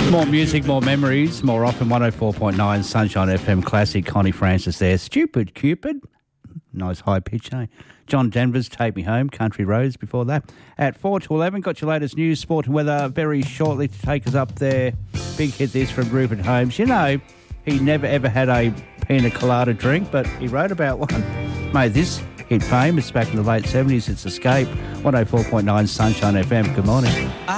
More music, more memories, more often 104.9 Sunshine FM Classic. Connie Francis there. Stupid Cupid. Nice high pitch, eh? John Denver's Take Me Home, Country Roads before that. At 4 to 11, got your latest news, sport and weather very shortly to take us up there. Big hit this from Rupert Holmes. You know, he never ever had a pina colada drink, but he wrote about one. Made this hit famous back in the late 70s. It's Escape, 104.9 Sunshine FM. Good morning.